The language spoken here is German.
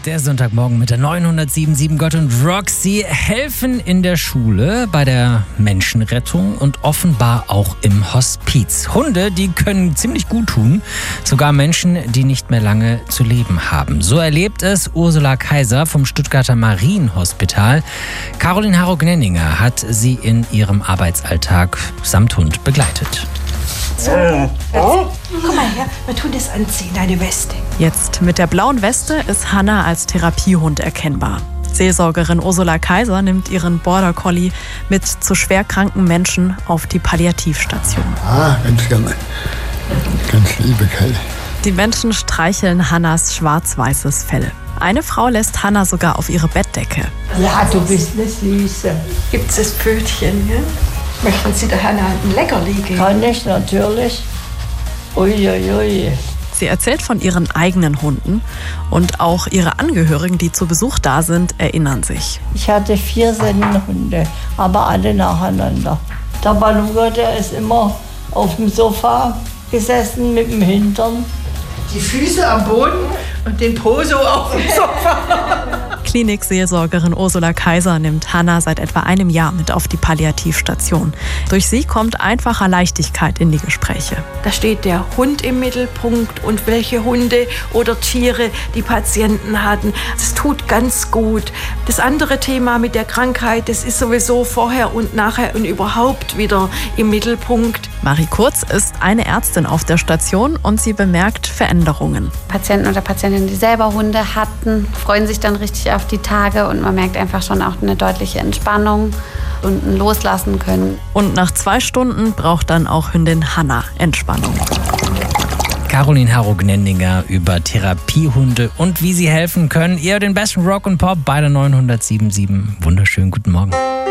Der Sonntagmorgen mit der 907.7 Gott und Roxy helfen in der Schule bei der Menschenrettung und offenbar auch im Hospiz. Hunde, die können ziemlich gut tun, sogar Menschen, die nicht mehr lange zu leben haben. So erlebt es Ursula Kaiser vom Stuttgarter Marienhospital. Caroline Harro-Gnenninger hat sie in ihrem Arbeitsalltag samt Hund begleitet. So, komm mal her, wir tun das anziehen, deine Weste. Jetzt mit der blauen Weste ist Hannah als Therapiehund erkennbar. Seelsorgerin Ursula Kaiser nimmt ihren Border Collie mit zu schwerkranken Menschen auf die Palliativstation. Ganz gerne. Ganz liebe Kerl. Die Menschen streicheln Hannahs schwarz-weißes Fell. Eine Frau lässt Hannah sogar auf ihre Bettdecke. Ja, du bist eine Süße. Gibt's das Pfötchen, ja? Möchten Sie der Hannah ein Leckerli geben? Kann ich natürlich. Uiuiui. Sie erzählt von ihren eigenen Hunden und auch ihre Angehörigen, die zu Besuch da sind, erinnern sich. Ich hatte 4 Sennenhunde, aber alle nacheinander. Der Baluga, der ist immer auf dem Sofa gesessen mit dem Hintern. Die Füße am Boden und den Po so auf dem Sofa. Klinikseelsorgerin Ursula Kaiser nimmt Hannah seit etwa einem Jahr mit auf die Palliativstation. Durch sie kommt einfacher Leichtigkeit in die Gespräche. Da steht der Hund im Mittelpunkt und welche Hunde oder Tiere die Patienten hatten. Das tut ganz gut. Das andere Thema mit der Krankheit, das ist sowieso vorher und nachher und überhaupt wieder im Mittelpunkt. Marie Kurz ist eine Ärztin auf der Station und sie bemerkt Veränderungen. Patienten oder Patientinnen, die selber Hunde hatten, freuen sich dann richtig auf die Tage und man merkt einfach schon auch eine deutliche Entspannung und ein Loslassen können. Und nach 2 Stunden braucht dann auch Hündin Hannah Entspannung. Caroline Harro-Gnenninger über Therapiehunde und wie sie helfen können. Ihr den besten Rock und Pop bei der 907.7. Wunderschönen guten Morgen.